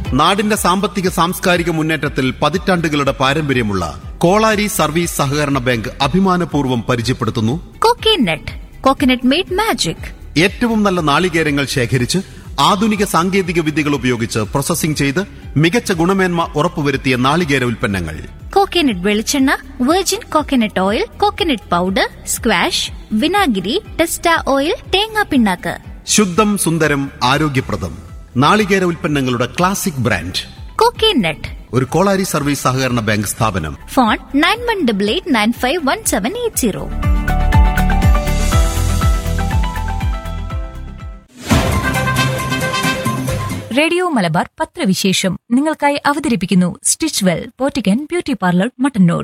നാടിന്റെ സാമ്പത്തിക സാംസ്കാരിക മുന്നേറ്റത്തിൽ പതിറ്റാണ്ടുകളുടെ പാരമ്പര്യമുള്ള കോളാരി സർവീസ് സഹകരണ ബാങ്ക് അഭിമാനപൂർവ്വം പരിചയപ്പെടുത്തുന്നു കോക്കനട്ട്. Coconut made magic. ഏറ്റവും നല്ല നാളികേരങ്ങൾ ശേഖരിച്ച് ആധുനിക സാങ്കേതിക വിദ്യകൾ ഉപയോഗിച്ച് പ്രോസസ്സിംഗ് ചെയ്ത് മികച്ച ഗുണമേന്മ ഉറപ്പുവരുത്തിയ നാളികേര ഉൽപ്പന്നങ്ങൾ. കോക്കനട്ട് വെളിച്ചെണ്ണ, virgin coconut oil, coconut powder, squash, വിനാഗിരി, ടെസ്റ്റ ഓയിൽ, തേങ്ങാ പിണ്ണാക്ക്. ശുദ്ധം, സുന്ദരം, ആരോഗ്യപ്രദം നാളികേര ഉൽപ്പന്നങ്ങളുടെ ക്ലാസിക് ബ്രാൻഡ് കോക്കനട്ട്. ഒരു കോളാരി സർവീസ് സഹകരണ ബാങ്ക് സ്ഥാപനം. ഫോൺ 9188951780. റേഡിയോ മലബാർ പത്രവിശേഷം നിങ്ങൾക്കായി അവതരിപ്പിക്കുന്നു stitch well പോറ്റിക്കൻ beauty parlour Mattannur.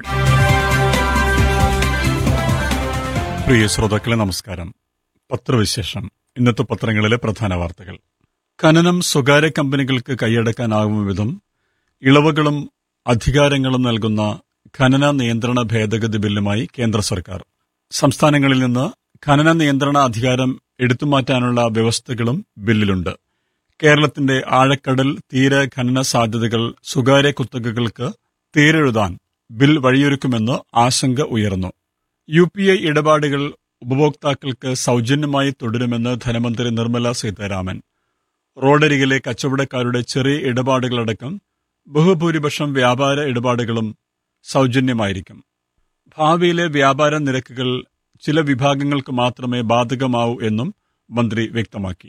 പ്രിയ ശ്രോതാക്കളെ നമസ്കാരം. പത്രവിശേഷം. ഇന്നത്തെ പത്രങ്ങളിലെ പ്രധാന വാർത്തകൾ. ഖനനം സ്വകാര്യ കമ്പനികൾക്ക് കൈയടക്കാനാകും വിധം ഇളവുകളും അധികാരങ്ങളും നൽകുന്ന ഖനന നിയന്ത്രണ ഭേദഗതി ബില്ലുമായി കേന്ദ്ര സർക്കാർ. സംസ്ഥാനങ്ങളിൽ നിന്ന് ഖനന നിയന്ത്രണ അധികാരം എടുത്തുമാറ്റാനുള്ള വ്യവസ്ഥകളും ബില്ലിലുണ്ട്. കേരളത്തിന്റെ ആഴക്കടൽ തീര ഖനന സാധ്യതകൾ സ്വകാര്യ കുത്തകകൾക്ക് തീരെഴുതാൻ ബിൽ വഴിയൊരുക്കുമെന്ന് ആശങ്ക ഉയർന്നു. UPI ഇടപാടുകൾ ഉപഭോക്താക്കൾക്ക് സൌജന്യമായി തുടരുമെന്ന് ധനമന്ത്രി നിർമ്മല സീതാരാമൻ. റോഡരികിലെ കച്ചവടക്കാരുടെ ചെറിയ ഇടപാടുകളടക്കം ബഹുഭൂരിപക്ഷം വ്യാപാര ഇടപാടുകളും സൌജന്യമായിരിക്കും. ഭാവിയിലെ വ്യാപാര നിരക്കുകൾ ചില വിഭാഗങ്ങൾക്ക് മാത്രമേ ബാധകമാവൂ എന്നും മന്ത്രി വ്യക്തമാക്കി.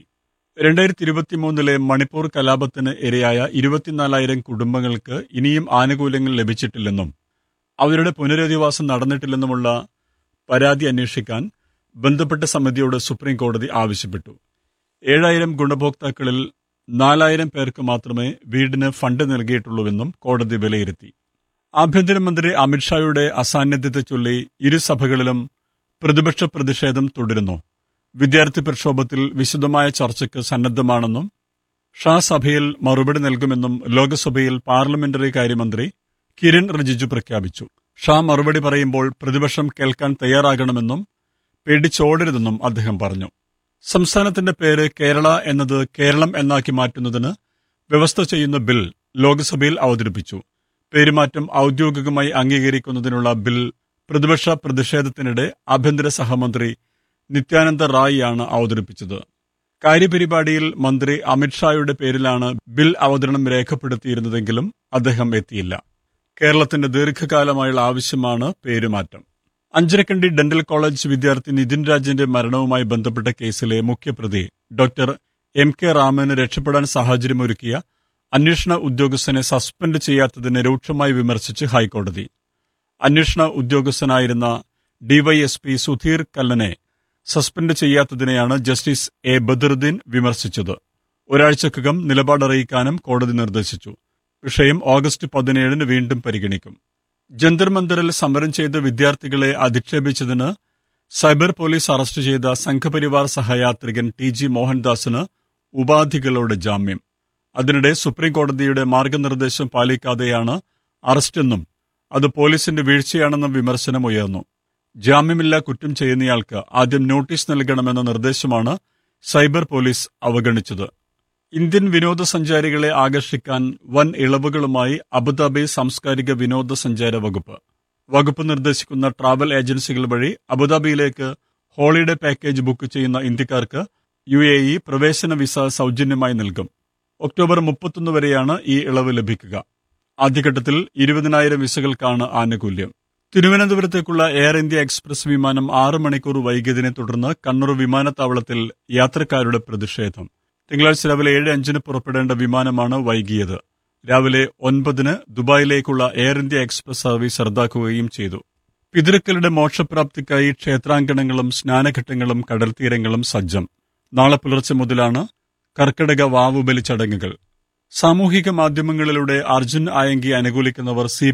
2023 മണിപ്പൂർ കലാപത്തിന് ഇരയായ 24,000 കുടുംബങ്ങൾക്ക് ഇനിയും ആനുകൂല്യങ്ങൾ ലഭിച്ചിട്ടില്ലെന്നും അവരുടെ പുനരധിവാസം നടന്നിട്ടില്ലെന്നുമുള്ള പരാതി അന്വേഷിക്കാൻ ബന്ധപ്പെട്ട സമിതിയോട് സുപ്രീംകോടതി ആവശ്യപ്പെട്ടു. 7,000 ഗുണഭോക്താക്കളിൽ 4,000 പേർക്ക് മാത്രമേ വീടിന് ഫണ്ട് നൽകിയിട്ടുള്ളൂവെന്നും കോടതി വിലയിരുത്തി. ആഭ്യന്തരമന്ത്രി അമിത്ഷായുടെ അസാന്നിധ്യത്തെ ചൊല്ലി ഇരുസഭകളിലും പ്രതിപക്ഷ പ്രതിഷേധം തുടരുന്നു. വിദ്യാർത്ഥി പ്രക്ഷോഭത്തിൽ വിശദമായ ചർച്ചയ്ക്ക് സന്നദ്ധമാണെന്നും ഷാ സഭയിൽ മറുപടി നൽകുമെന്നും ലോക്സഭയിൽ പാർലമെന്ററി കാര്യമന്ത്രി കിരൺ റിജിജു പ്രഖ്യാപിച്ചു. ഷാ മറുപടി പറയുമ്പോൾ പ്രതിപക്ഷം കേൾക്കാൻ തയ്യാറാകണമെന്നും പേടിച്ചോടരുതെന്നും അദ്ദേഹം പറഞ്ഞു. സംസ്ഥാനത്തിന്റെ പേര് കേരള എന്നത് കേരളം എന്നാക്കി മാറ്റുന്നതിന് വ്യവസ്ഥ ചെയ്യുന്ന ബിൽ ലോക്സഭയിൽ അവതരിപ്പിച്ചു. പേരുമാറ്റം ഔദ്യോഗികമായി അംഗീകരിക്കുന്നതിനുള്ള ബിൽ പ്രതിപക്ഷ പ്രതിഷേധത്തിനിടെ ആഭ്യന്തര സഹമന്ത്രി നിത്യാനന്ദ റായിയാണ് അവതരിപ്പിച്ചത്. കാര്യപരിപാടിയിൽ മന്ത്രി അമിത്ഷായുടെ പേരിലാണ് ബിൽ അവതരണം രേഖപ്പെടുത്തിയിരുന്നതെങ്കിലും അദ്ദേഹം എത്തിയില്ല. കേരളത്തിന്റെ ദീർഘകാലമായുള്ള ആവശ്യമാണ് പേരുമാറ്റം. അഞ്ചരക്കണ്ടി ഡെന്റൽ കോളേജ് വിദ്യാർത്ഥി നിതിൻ രാജിന്റെ മരണവുമായി ബന്ധപ്പെട്ട കേസിലെ മുഖ്യപ്രതി ഡോക്ടർ MK രാമന് രക്ഷപ്പെടാൻ സാഹചര്യമൊരുക്കിയ അന്വേഷണ ഉദ്യോഗസ്ഥനെ സസ്പെൻഡ് ചെയ്യാത്തതിനെ രൂക്ഷമായി വിമർശിച്ച് ഹൈക്കോടതി. അന്വേഷണ ഉദ്യോഗസ്ഥനായിരുന്ന DYSP Sudheer കല്ലനെ suspend ചെയ്യാത്തതിനെയാണ് justice A Badaruddin വിമർശിച്ചത്. ഒരാഴ്ചക്കകം നിലപാടറിയിക്കാനും കോടതി നിർദ്ദേശിച്ചു. വിഷയം ഓഗസ്റ്റ് 17 വീണ്ടും പരിഗണിക്കും. ജന്തർ മന്ദറിൽ സമരം ചെയ്ത വിദ്യാർത്ഥികളെ അധിക്ഷേപിച്ചതിന് സൈബർ പോലീസ് അറസ്റ്റ് ചെയ്ത സംഘപരിവാർ സഹയാത്രികൻ TG മോഹൻദാസിന് ഉപാധികളോടെ ജാമ്യം. അതിനിടെ സുപ്രീംകോടതിയുടെ മാർഗനിർദ്ദേശം പാലിക്കാതെയാണ് അറസ്റ്റെന്നും അത് പോലീസിന്റെ വീഴ്ചയാണെന്നും വിമർശനം ഉയർന്നു. ജാമ്യമില്ലാ കുറ്റം ചെയ്യുന്നയാൾക്ക് ആദ്യം നോട്ടീസ് നൽകണമെന്ന നിർദ്ദേശമാണ് സൈബർ പോലീസ് അവഗണിച്ചത്. ഇന്ത്യൻ വിനോദസഞ്ചാരികളെ ആകർഷിക്കാൻ വൻ ഇളവുകളുമായി അബുദാബി സാംസ്കാരിക വിനോദസഞ്ചാര വകുപ്പ് നിർദ്ദേശിക്കുന്ന ട്രാവൽ ഏജൻസികൾ വഴി അബുദാബിയിലേക്ക് ഹോളിഡേ പാക്കേജ് ബുക്ക് ചെയ്യുന്ന ഇന്ത്യക്കാർക്ക് UAE പ്രവേശന വിസ സൌജന്യമായി നൽകും. ഒക്ടോബർ 31 വരെയാണ് ഈ ഇളവ് ലഭിക്കുക. ആദ്യഘട്ടത്തിൽ 20,000 വിസകൾക്കാണ് ആനുകൂല്യം. തിരുവനന്തപുരത്തേക്കുള്ള എയർ ഇന്ത്യ എക്സ്പ്രസ് വിമാനം 6 മണിക്കൂർ വൈകിയതിനെ തുടർന്ന് കണ്ണൂർ വിമാനത്താവളത്തിൽ യാത്രക്കാരുടെ പ്രതിഷേധം. തിങ്കളാഴ്ച രാവിലെ 7:05 പുറപ്പെടേണ്ട വിമാനമാണ് വൈകിയത്. രാവിലെ 9 ദുബായിലേക്കുള്ള എയർ ഇന്ത്യ എക്സ്പ്രസ് സർവീസ് റദ്ദാക്കുകയും ചെയ്തു. പിതൃക്കളുടെ മോക്ഷപ്രാപ്തിക്കായി ക്ഷേത്രാങ്കണങ്ങളും സ്നാനഘട്ടങ്ങളും കടൽത്തീരങ്ങളും സജ്ജം. നാളെ പുലർച്ചെ മുതലാണ് കർക്കിടക വാവുബലി ചടങ്ങുകൾ. സാമൂഹിക മാധ്യമങ്ങളിലൂടെ അർജുൻ ആയങ്കി അനുകൂലിക്കുന്നവർ CPI